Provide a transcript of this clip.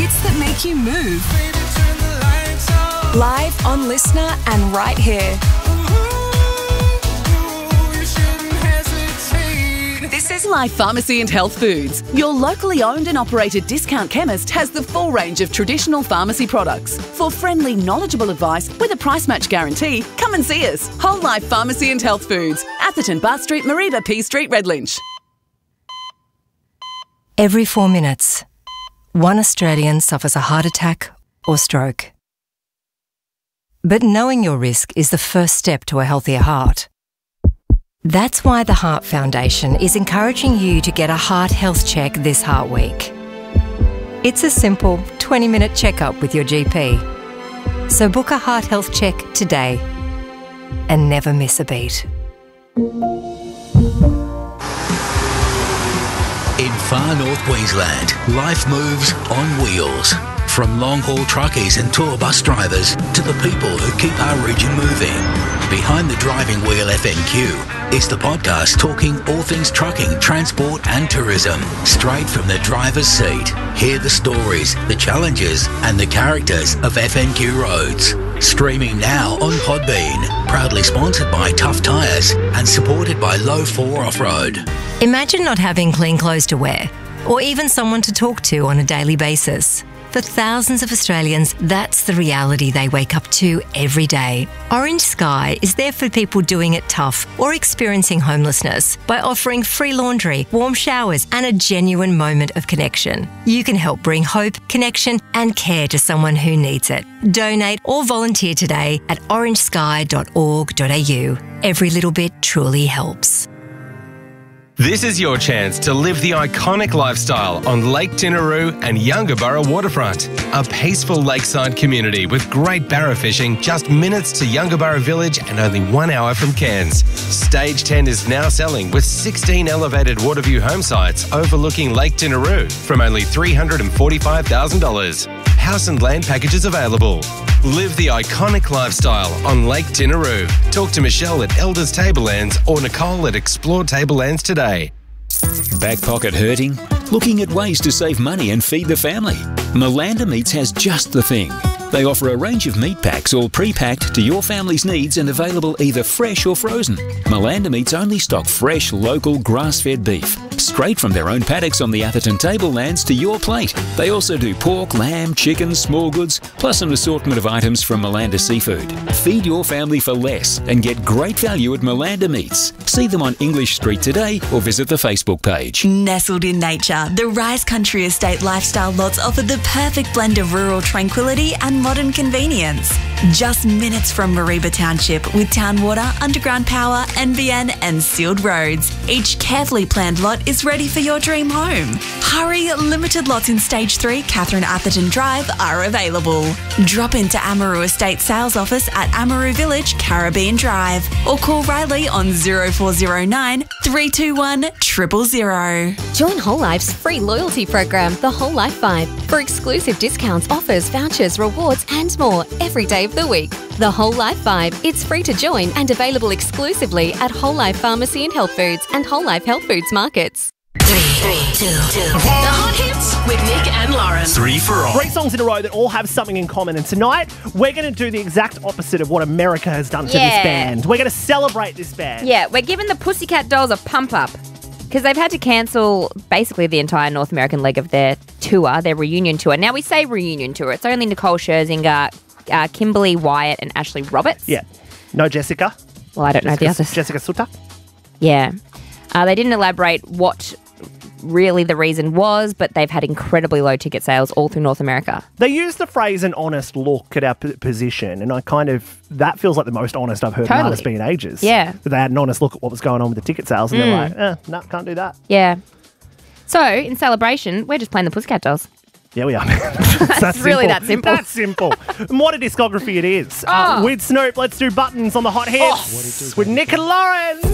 hits that make you move. Live on Listener and right here. This is Life Pharmacy and Health Foods. Your locally owned and operated discount chemist has the full range of traditional pharmacy products. For friendly, knowledgeable advice with a price match guarantee, come and see us. Whole Life Pharmacy and Health Foods. Atherton, Bath Street, Mareeba, P Street, Redlynch. Every 4 minutes, one Australian suffers a heart attack or stroke. But knowing your risk is the first step to a healthier heart. That's why the Heart Foundation is encouraging you to get a heart health check this Heart Week. It's a simple 20-minute checkup with your GP. So book a heart health check today and never miss a beat. In far north Queensland, life moves on wheels. From long-haul truckies and tour bus drivers to the people who keep our region moving. Behind the Driving Wheel FNQ is the podcast talking all things trucking, transport and tourism. Straight from the driver's seat. Hear the stories, the challenges and the characters of FNQ Roads. Streaming now on Podbean. Proudly sponsored by Tough Tyres and supported by Low 4 Off-Road. Imagine not having clean clothes to wear or even someone to talk to on a daily basis. For thousands of Australians, that's the reality they wake up to every day. Orange Sky is there for people doing it tough or experiencing homelessness by offering free laundry, warm showers and a genuine moment of connection. You can help bring hope, connection and care to someone who needs it. Donate or volunteer today at orangesky.org.au. Every little bit truly helps. This is your chance to live the iconic lifestyle on Lake Tinaroo and Yungaburra waterfront. A peaceful lakeside community with great barra fishing just minutes to Yungaburra village and only 1 hour from Cairns. Stage 10 is now selling with 16 elevated waterview home sites overlooking Lake Tinaroo from only $345,000. House and land packages available. Live the iconic lifestyle on Lake Tinaroo. Talk to Michelle at Elders Tablelands or Nicole at Explore Tablelands today. Back pocket hurting? Looking at ways to save money and feed the family? Malanda Meats has just the thing. They offer a range of meat packs all pre-packed to your family's needs and available either fresh or frozen. Malanda Meats only stock fresh, local, grass-fed beef, straight from their own paddocks on the Atherton Tablelands to your plate. They also do pork, lamb, chicken, small goods, plus an assortment of items from Malanda Seafood. Feed your family for less and get great value at Malanda Meats. See them on English Street today or visit the Facebook page. Nestled in nature, the Rise Country Estate lifestyle lots offer the perfect blend of rural tranquility and modern convenience. Just minutes from Mareeba Township with town water, underground power, NBN and sealed roads. Each carefully planned lot is ready for your dream home. Hurry, limited lots in Stage 3 Catherine Atherton Drive are available. Drop into Amaroo Estate Sales Office at Amaroo Village, Caribbean Drive or call Riley on 0409 321 000. Join Whole Life's free loyalty program, the Whole Life Vibe, for exclusive discounts, offers, vouchers, rewards and more every day of the week. The Whole Life Vibe. It's free to join and available exclusively at Whole Life Pharmacy and Health Foods and Whole Life Health Foods Markets. 3, 2, 2. The Hot Hits with Nick and Lauren. 3 for all. 3 songs in a row that all have something in common. And tonight, we're going to do the exact opposite of what America has done to this band. We're going to celebrate this band. Yeah, we're giving the Pussycat Dolls a pump up because they've had to cancel basically the entire North American leg of their tour, their reunion tour. Now, we say reunion tour. It's only Nicole Scherzinger, Kimberly Wyatt and Ashley Roberts. Yeah. No Jessica. Well, I don't know the others. Jessica Sutter. Yeah. They didn't elaborate what really the reason was, but they've had incredibly low ticket sales all through North America. They use the phrase an honest look at our position, and that feels like the most honest I've heard an artist be in ages. Yeah. They had an honest look at what was going on with the ticket sales, and they're like, no, can't do that. Yeah. So, in celebration, we're just playing the Pussycat Dolls. Yeah, we are. That's really that simple. That's simple. And what a discography it is. With Snoop, let's do buttons on the Hot Hits with Nick and Lauren.